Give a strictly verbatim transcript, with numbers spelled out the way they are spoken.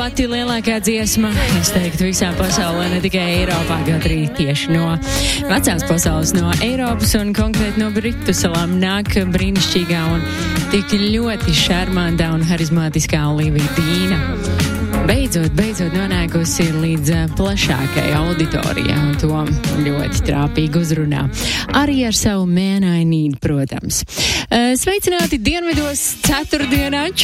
Pati lielākā dziesma, es teiktu, visā pasaulē, ne tikai Eiropā, bet arī tieši no vecās pasaules, no Eiropas un konkrēti no Britu salām nāk brīnišķīgā un tik ļoti šarmantā un harizmātiskā Olivija Dīna. Beidzot, beidzot nonākusi līdz plašākai auditorijai un to ļoti trāpīgi uzrunā. Arī ar savu Man I Need, protams. Sveicināti dienvidos ceturtdienā.